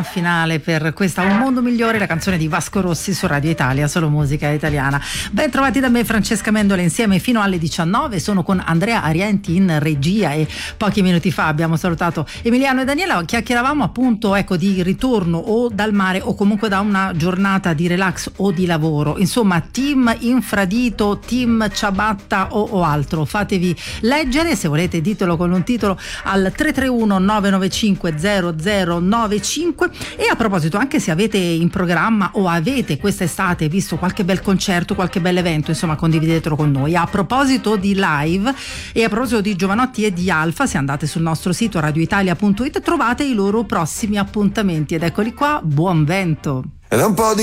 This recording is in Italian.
finale per questa Un Mondo Migliore, la canzone di Vasco Rossi su Radio Italia, solo musica italiana. Ben trovati da me, Francesca Mendola, insieme fino alle 19. Sono con Andrea Arienti in regia e pochi minuti fa abbiamo salutato Emiliano e Daniela. Chiacchieravamo appunto, ecco, di ritorno o dal mare o comunque da una giornata di relax o di lavoro. Insomma, team infradito, team ciabatta o altro. Fatevi leggere, se volete ditelo con un titolo al 331 995 0095. E a proposito, anche se avete in programma o avete quest'estate visto qualche bel concerto, qualche bel evento, insomma condividetelo con noi. A proposito di live e a proposito di Giovanotti e di Alfa, se andate sul nostro sito radioitalia.it trovate i loro prossimi appuntamenti ed eccoli qua. Buon vento. Ed un po' di